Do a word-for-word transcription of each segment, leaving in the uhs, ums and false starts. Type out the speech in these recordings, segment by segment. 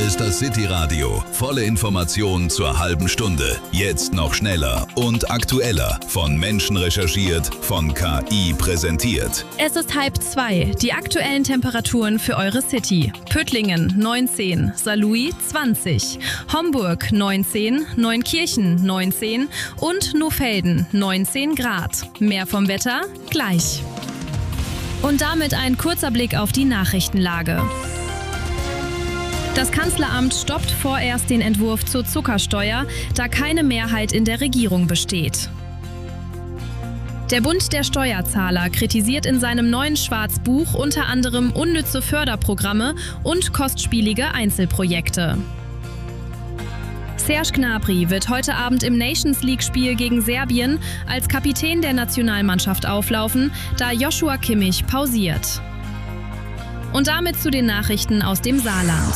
ist das City-Radio. Volle Informationen zur halben Stunde. Jetzt noch schneller und aktueller. Von Menschen recherchiert, von K I präsentiert. Es ist halb zwei. Die aktuellen Temperaturen für eure City. Püttlingen neunzehn, Saarlouis zwanzig, Homburg neunzehn, Neunkirchen neunzehn und Nohfelden neunzehn Grad. Mehr vom Wetter gleich. Und damit ein kurzer Blick auf die Nachrichtenlage. Das Kanzleramt stoppt vorerst den Entwurf zur Zuckersteuer, da keine Mehrheit in der Regierung besteht. Der Bund der Steuerzahler kritisiert in seinem neuen Schwarzbuch unter anderem unnütze Förderprogramme und kostspielige Einzelprojekte. Serge Gnabry wird heute Abend im Nations-League-Spiel gegen Serbien als Kapitän der Nationalmannschaft auflaufen, da Joshua Kimmich pausiert. Und damit zu den Nachrichten aus dem Saarland.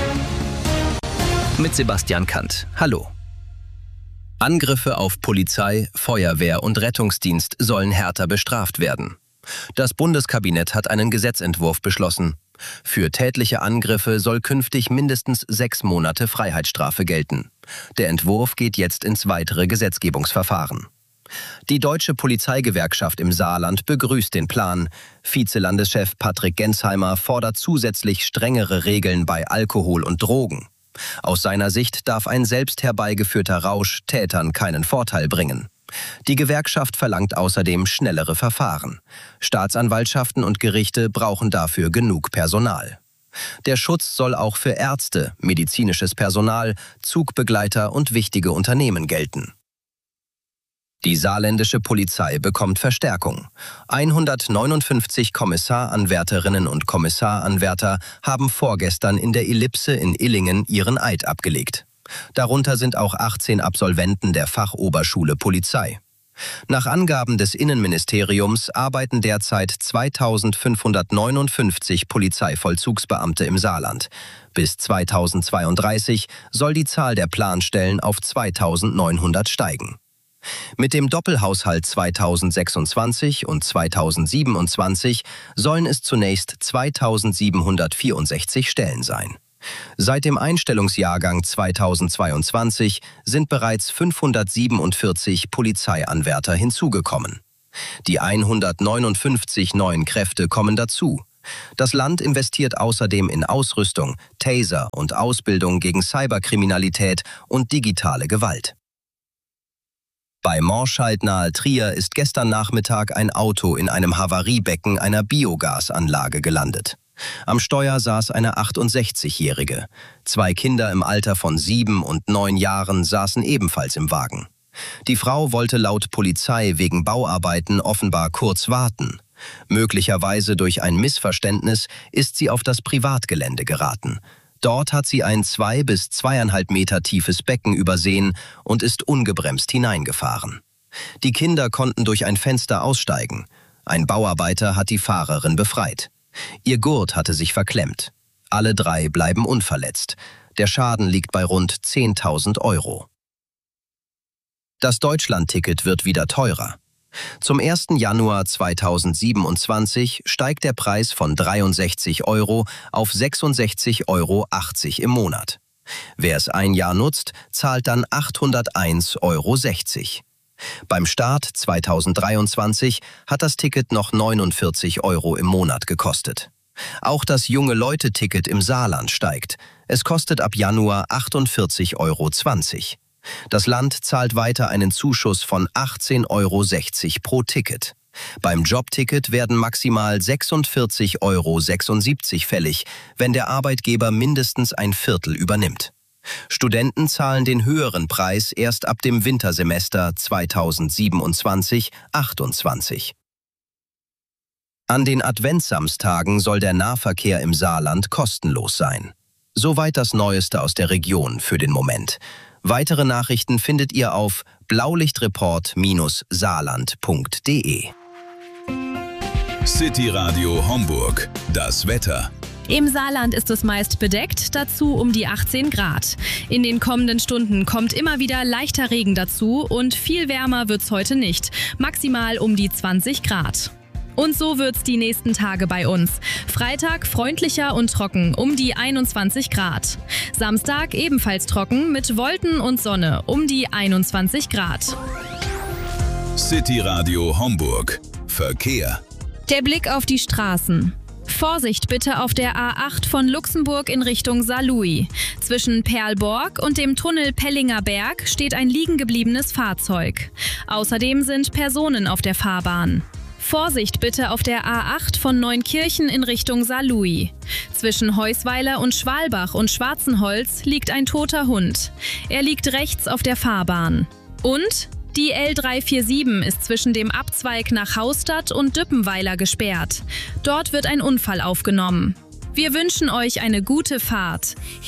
Mit Sebastian Kant. Hallo. Angriffe auf Polizei, Feuerwehr und Rettungsdienst sollen härter bestraft werden. Das Bundeskabinett hat einen Gesetzentwurf beschlossen. Für tätliche Angriffe soll künftig mindestens sechs Monate Freiheitsstrafe gelten. Der Entwurf geht jetzt ins weitere Gesetzgebungsverfahren. Die Deutsche Polizeigewerkschaft im Saarland begrüßt den Plan. Vizelandeschef Patrick Gensheimer fordert zusätzlich strengere Regeln bei Alkohol und Drogen. Aus seiner Sicht darf ein selbst herbeigeführter Rausch Tätern keinen Vorteil bringen. Die Gewerkschaft verlangt außerdem schnellere Verfahren. Staatsanwaltschaften und Gerichte brauchen dafür genug Personal. Der Schutz soll auch für Ärzte, medizinisches Personal, Zugbegleiter und wichtige Unternehmen gelten. Die saarländische Polizei bekommt Verstärkung. hundertneunundfünfzig Kommissaranwärterinnen und Kommissaranwärter haben vorgestern in der Ellipse in Illingen ihren Eid abgelegt. Darunter sind auch achtzehn Absolventen der Fachoberschule Polizei. Nach Angaben des Innenministeriums arbeiten derzeit zweitausendfünfhundertneunundfünfzig Polizeivollzugsbeamte im Saarland. Bis zweitausendzweiunddreißig soll die Zahl der Planstellen auf zweitausendneunhundert steigen. Mit dem Doppelhaushalt zweitausendsechsundzwanzig und zweitausendsiebenundzwanzig sollen es zunächst zweitausendsiebenhundertvierundsechzig Stellen sein. Seit dem Einstellungsjahrgang zweitausendzweiundzwanzig sind bereits fünfhundertsiebenundvierzig Polizeianwärter hinzugekommen. Die hundertneunundfünfzig neuen Kräfte kommen dazu. Das Land investiert außerdem in Ausrüstung, Taser und Ausbildung gegen Cyberkriminalität und digitale Gewalt. Bei Morscheid nahe Trier ist gestern Nachmittag ein Auto in einem Havariebecken einer Biogasanlage gelandet. Am Steuer saß eine achtundsechzigjährige. Zwei Kinder im Alter von sieben und neun Jahren saßen ebenfalls im Wagen. Die Frau wollte laut Polizei wegen Bauarbeiten offenbar kurz warten. Möglicherweise durch ein Missverständnis ist sie auf das Privatgelände geraten. Dort hat sie ein zwei bis zweieinhalb Meter tiefes Becken übersehen und ist ungebremst hineingefahren. Die Kinder konnten durch ein Fenster aussteigen. Ein Bauarbeiter hat die Fahrerin befreit. Ihr Gurt hatte sich verklemmt. Alle drei bleiben unverletzt. Der Schaden liegt bei rund zehntausend Euro. Das Deutschlandticket wird wieder teurer. Zum ersten Januar zweitausendsiebenundzwanzig steigt der Preis von dreiundsechzig Euro auf sechsundsechzig Euro achtzig im Monat. Wer es ein Jahr nutzt, zahlt dann achthunderteins Euro sechzig. Beim Start zweitausenddreiundzwanzig hat das Ticket noch neunundvierzig Euro im Monat gekostet. Auch das Junge-Leute-Ticket im Saarland steigt. Es kostet ab Januar achtundvierzig Euro zwanzig. Das Land zahlt weiter einen Zuschuss von achtzehn Euro sechzig pro Ticket. Beim Jobticket werden maximal sechsundvierzig Euro sechsundsiebzig fällig, wenn der Arbeitgeber mindestens ein Viertel übernimmt. Studenten zahlen den höheren Preis erst ab dem Wintersemester zweitausendsiebenundzwanzig achtundzwanzig. An den Adventssamstagen soll der Nahverkehr im Saarland kostenlos sein. Soweit das Neueste aus der Region für den Moment. Weitere Nachrichten findet ihr auf blaulichtreport Bindestrich saarland Punkt de. City Radio Homburg. Das Wetter. Im Saarland ist es meist bedeckt, dazu um die achtzehn Grad. In den kommenden Stunden kommt immer wieder leichter Regen dazu und viel wärmer wird's heute nicht. Maximal um die zwanzig Grad. Und so wird's die nächsten Tage bei uns. Freitag freundlicher und trocken, um die einundzwanzig Grad. Samstag ebenfalls trocken mit Wolken und Sonne, um die einundzwanzig Grad. City Radio Homburg. Verkehr. Der Blick auf die Straßen. Vorsicht bitte auf der A acht von Luxemburg in Richtung Saarlouis. Zwischen Perlborg und dem Tunnel Pellinger Berg steht ein liegengebliebenes Fahrzeug. Außerdem sind Personen auf der Fahrbahn. Vorsicht bitte auf der A acht von Neunkirchen in Richtung Saarlouis. Zwischen Heusweiler und Schwalbach und Schwarzenholz liegt ein toter Hund. Er liegt rechts auf der Fahrbahn. Und die L drei vier sieben ist zwischen dem Abzweig nach Haustadt und Düppenweiler gesperrt. Dort wird ein Unfall aufgenommen. Wir wünschen euch eine gute Fahrt.